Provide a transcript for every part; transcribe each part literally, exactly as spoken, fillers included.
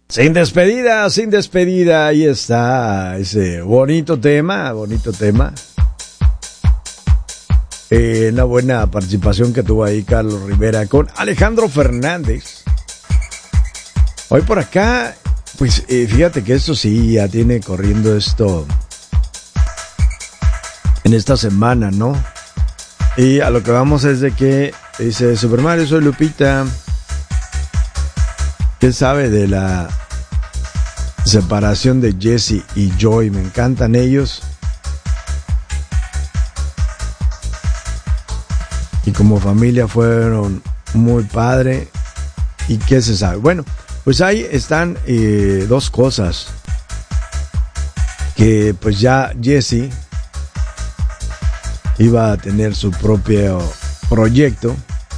Sin despedida, sin despedida, ahí está ese bonito tema, bonito tema. Eh, una buena participación que tuvo ahí Carlos Rivera con Alejandro Fernández. Hoy por acá, pues eh, fíjate que esto sí ya tiene corriendo esto en esta semana, ¿no? Y a lo que vamos es de que dice Super Mario, soy Lupita. ¿Qué sabe de la separación de Jesse y Joy? Me encantan ellos. Y como familia fueron muy padre. ¿Y qué se sabe? Bueno, pues ahí están eh, dos cosas. Que pues ya Jesse iba a tener su propio proyecto.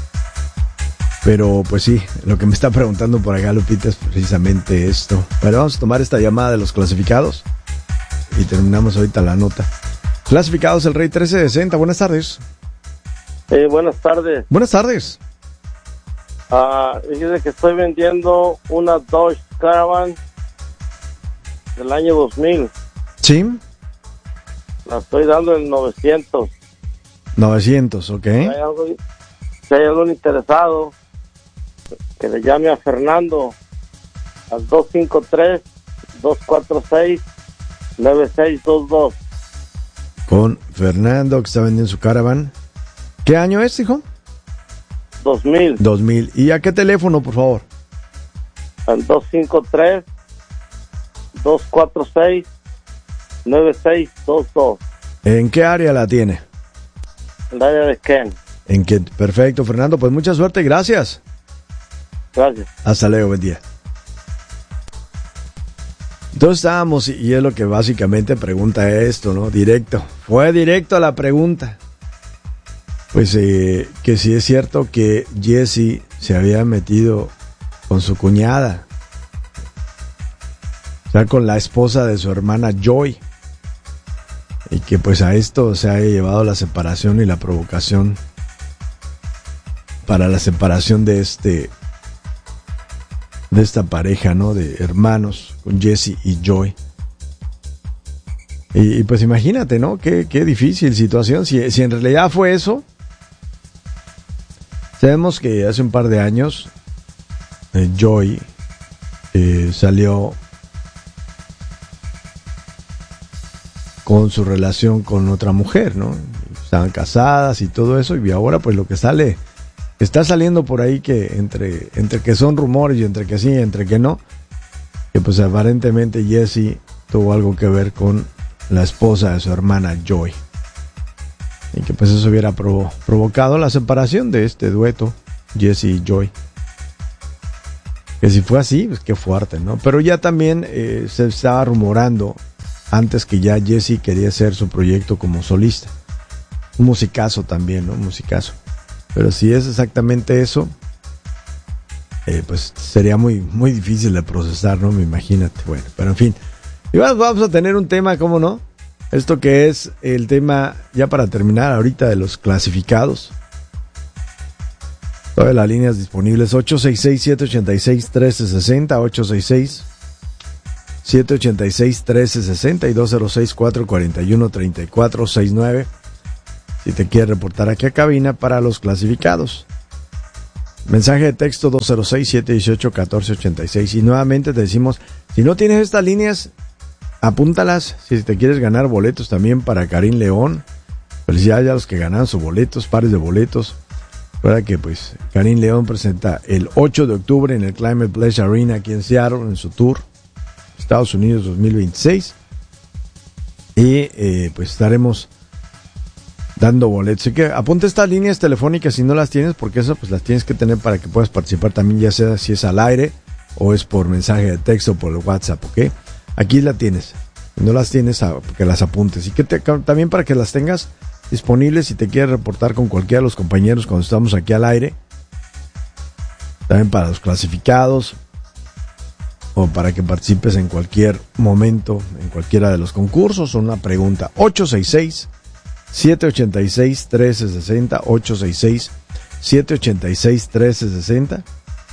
Pero pues sí, lo que me está preguntando por acá Lupita es precisamente esto. Bueno, vamos a tomar esta llamada de los clasificados y terminamos ahorita la nota. Clasificados, el Rey trece sesenta, buenas tardes. Eh, buenas tardes. Buenas tardes. Ah, dice que estoy vendiendo una Dodge Caravan del año dos mil. ¿Sí? La estoy dando en novecientos. novecientos, ok. Si hay, algo, si hay algún interesado, que le llame a Fernando al dos cinco tres, dos cuatro seis, nueve seis dos dos. Con Fernando, que está vendiendo su Caravan. ¿Qué año es, hijo? dos mil. dos mil. ¿Y a qué teléfono, por favor? Al dos cinco tres, dos cuatro seis, nueve seis dos dos. ¿En qué área la tiene? En el área de Ken. ¿En qué? Perfecto, Fernando. Pues mucha suerte y gracias. Gracias. Hasta luego, buen día. Entonces estábamos, y es lo que básicamente pregunta esto, ¿no? Directo. Fue directo a la pregunta. Pues eh, que sí es cierto que Jesse se había metido con su cuñada. O sea, con la esposa de su hermana Joy. Y que pues a esto se ha llevado la separación y la provocación para la separación de este de esta pareja, ¿no? De hermanos con Jesse y Joy. Y, y pues imagínate, ¿no? Qué, qué difícil situación. Si, si en realidad fue eso. Sabemos que hace un par de años eh, Joy eh, salió con su relación con otra mujer, ¿no? Estaban casadas y todo eso, y ahora pues lo que sale, está saliendo por ahí que entre, entre que son rumores y entre que sí y entre que no, que pues aparentemente Jesse tuvo algo que ver con la esposa de su hermana Joy. Y que pues eso hubiera provo- provocado la separación de este dueto, Jesse y Joy. Que si fue así, pues qué fuerte, ¿no? Pero ya también eh, se estaba rumorando antes que ya Jesse quería hacer su proyecto como solista. Un musicazo también, ¿no? Un musicazo. Pero si es exactamente eso, eh, pues sería muy, muy difícil de procesar, ¿no? Me imagínate. Bueno, pero en fin. Y vamos, vamos a tener un tema, ¿cómo no? Esto que es el tema, ya para terminar ahorita, de los clasificados. Todas las líneas disponibles, ocho seis seis, siete ocho seis, uno tres seis cero, ocho seis seis, siete ocho seis, uno tres seis cero y dos cero seis, cuatro cuatro uno, tres cuatro seis nueve. Si te quieres reportar aquí a cabina para los clasificados. Mensaje de texto dos cero seis, siete uno ocho, uno cuatro ocho seis. Y nuevamente te decimos, si no tienes estas líneas, apúntalas. Si te quieres ganar boletos también para Karim León. Felicidades a los que ganan sus boletos, pares de boletos. Recuerda que pues Karim León presenta el ocho de octubre en el Climate Pledge Arena aquí en Seattle, en su tour Estados Unidos dos mil veintiséis. Y eh, pues estaremos dando boletos. Así que apunta estas líneas telefónicas si no las tienes, porque eso pues las tienes que tener para que puedas participar también, ya sea si es al aire o es por mensaje de texto o por el WhatsApp, ¿ok? Aquí la tienes. Si no las tienes, que las apuntes. Y que te, también para que las tengas disponibles si te quieres reportar con cualquiera de los compañeros cuando estamos aquí al aire. También para los clasificados. O para que participes en cualquier momento, en cualquiera de los concursos. O una pregunta. ocho seis seis, siete ocho seis, uno tres seis cero. ocho seis seis, siete ocho seis, uno tres seis cero.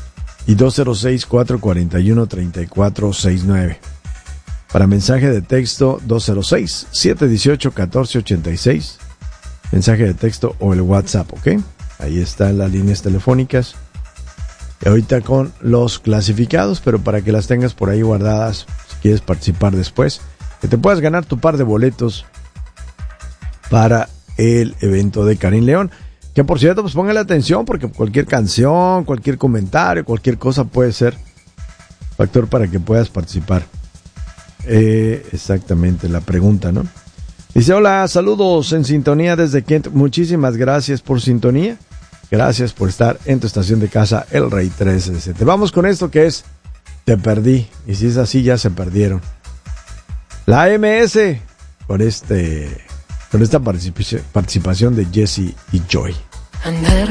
y dos cero seis, cuatro cuatro uno, tres cuatro seis nueve. Para mensaje de texto dos cero seis, siete uno ocho, uno cuatro ocho seis. Mensaje de texto o el WhatsApp, ¿ok? Ahí están las líneas telefónicas. Y ahorita con los clasificados, pero para que las tengas por ahí guardadas, si quieres participar después, que te puedas ganar tu par de boletos para el evento de Karim León. Que por cierto, pues póngale atención, porque cualquier canción, cualquier comentario, cualquier cosa puede ser factor para que puedas participar. Eh, exactamente, la pregunta, ¿no? Dice, hola, saludos en sintonía desde Kent. Muchísimas gracias por sintonía. Gracias por estar en tu estación de casa, El Rey trece de siete. Vamos con esto que es Te Perdí. Y si es así, ya se perdieron. La M S con este con esta participación de Jesse y Joy.